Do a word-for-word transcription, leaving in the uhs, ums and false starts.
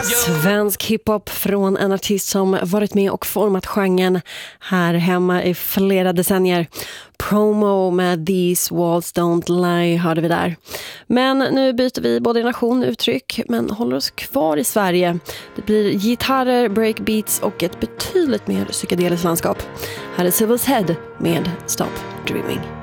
Svensk hiphop från en artist som varit med och format genren här hemma i flera decennier. Promo med These Walls Don't Lie hörde vi där. Men nu byter vi både nation och uttryck, men håller oss kvar i Sverige. Det blir gitarrer, breakbeats och ett betydligt mer psykedeliskt landskap. Här är Civils Head med Stop Dreaming.